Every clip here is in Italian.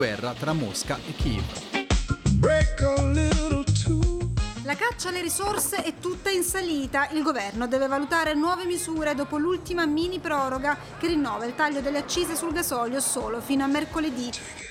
guerra tra Mosca e Kiev. La caccia alle risorse è tutta in salita. Il governo deve valutare nuove misure dopo l'ultima mini proroga che rinnova il taglio delle accise sul gasolio solo fino a mercoledì.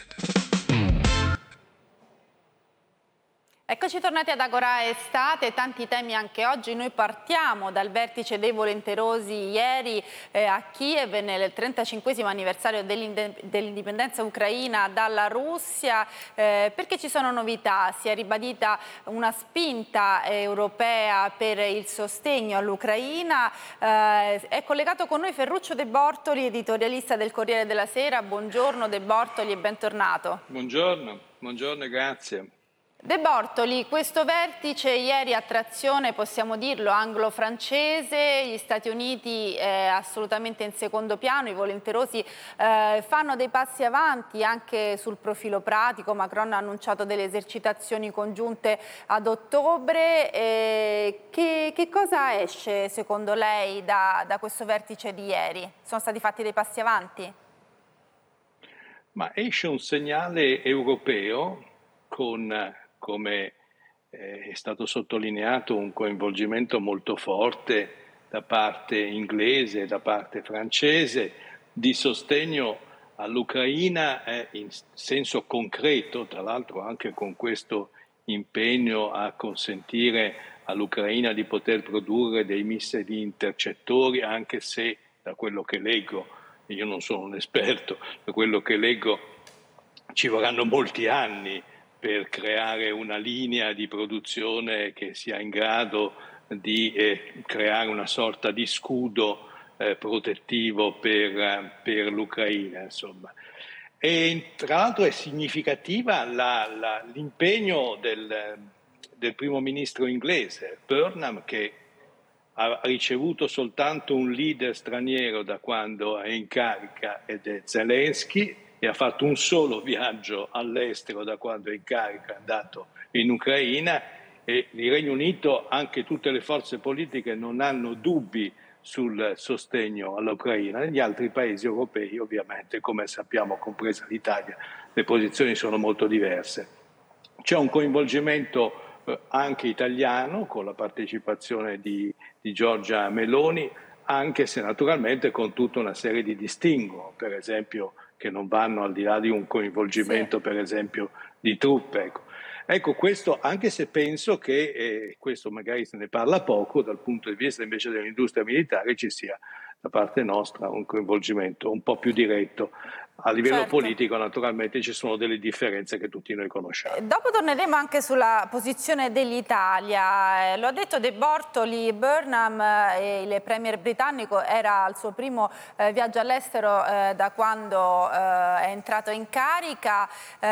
Eccoci tornati ad Agora Estate, tanti temi anche oggi. Noi partiamo dal vertice dei volenterosi ieri a Kiev nel 35esimo anniversario dell'indipendenza ucraina dalla Russia, perché ci sono novità. Si è ribadita una spinta europea per il sostegno all'Ucraina. È collegato con noi Ferruccio De Bortoli, editorialista del Corriere della Sera. Buongiorno De Bortoli e bentornato. Buongiorno e grazie. De Bortoli, questo vertice ieri a trazione, possiamo dirlo, anglo-francese, gli Stati Uniti assolutamente in secondo piano, i volenterosi fanno dei passi avanti anche sul profilo pratico. Macron ha annunciato delle esercitazioni congiunte ad ottobre. Che cosa esce secondo lei da questo vertice di ieri? Sono stati fatti dei passi avanti? Ma esce un segnale europeo con, come è stato sottolineato, un coinvolgimento molto forte da parte inglese e da parte francese di sostegno all'Ucraina in senso concreto, tra l'altro anche con questo impegno a consentire all'Ucraina di poter produrre dei missili intercettori, anche se da quello che leggo, io non sono un esperto, da quello che leggo ci vorranno molti anni per creare una linea di produzione che sia in grado di creare una sorta di scudo protettivo per l'Ucraina, insomma. E tra l'altro è significativa l'impegno del primo ministro inglese, Burnham, che ha ricevuto soltanto un leader straniero da quando è in carica, ed è Zelensky, e ha fatto un solo viaggio all'estero da quando è in carica, è andato in Ucraina, e il Regno Unito, anche tutte le forze politiche non hanno dubbi sul sostegno all'Ucraina. Negli altri paesi europei, ovviamente, come sappiamo, compresa l'Italia, le posizioni sono molto diverse. C'è un coinvolgimento anche italiano con la partecipazione di Giorgia Meloni, anche se naturalmente con tutta una serie di distinguo, per esempio, che non vanno al di là di un coinvolgimento, per esempio, di truppe. Ecco, questo, anche se penso che, questo magari se ne parla poco, dal punto di vista invece dell'industria militare ci sia da parte nostra un coinvolgimento un po' più diretto. A livello politico naturalmente ci sono delle differenze che tutti noi conosciamo. Dopo torneremo anche sulla posizione dell'Italia. Lo ha detto De Bortoli, Burnham, il premier britannico, era al suo primo viaggio all'estero da quando è entrato in carica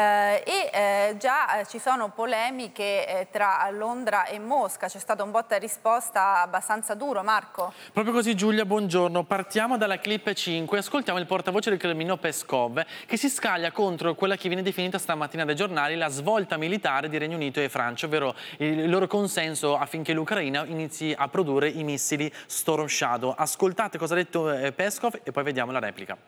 e già ci sono polemiche tra Londra e Mosca. C'è stato un botta e risposta abbastanza duro, Marco. Proprio così, Giulia, buongiorno. Partiamo dalla clip 5. Ascoltiamo il portavoce del Cremlino Peskov, che si scaglia contro quella che viene definita stamattina dai giornali la svolta militare di Regno Unito e Francia, ovvero il loro consenso affinché l'Ucraina inizi a produrre i missili Storm Shadow. Ascoltate cosa ha detto Peskov e poi vediamo la replica.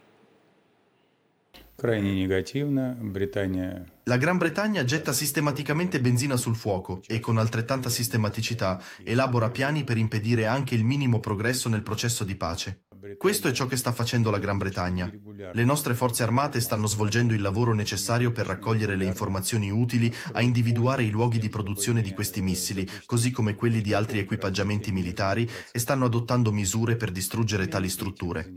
La Gran Bretagna getta sistematicamente benzina sul fuoco e con altrettanta sistematicità elabora piani per impedire anche il minimo progresso nel processo di pace. Questo è ciò che sta facendo la Gran Bretagna. Le nostre forze armate stanno svolgendo il lavoro necessario per raccogliere le informazioni utili a individuare i luoghi di produzione di questi missili, così come quelli di altri equipaggiamenti militari, e stanno adottando misure per distruggere tali strutture.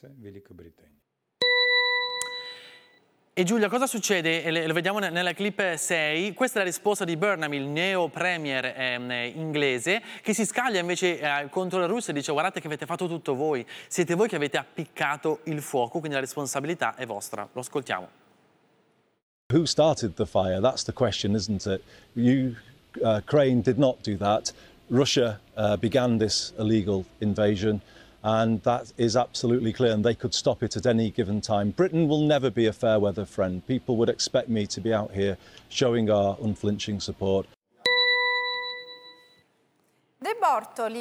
E Giulia, cosa succede? Lo vediamo nella clip 6. Questa è la risposta di Burnham, il neo premier inglese, che si scaglia invece contro la Russia e dice: guardate che avete fatto tutto voi, siete voi che avete appiccato il fuoco, quindi la responsabilità è vostra. Lo ascoltiamo. Who started the fire? That's the question, isn't it? Ukraine did not do that. Russia began this illegal invasion. And that is absolutely clear, and they could stop it at any given time. Britain will never be a fair weather friend. People would expect me to be out here showing our unflinching support. De Bortoli.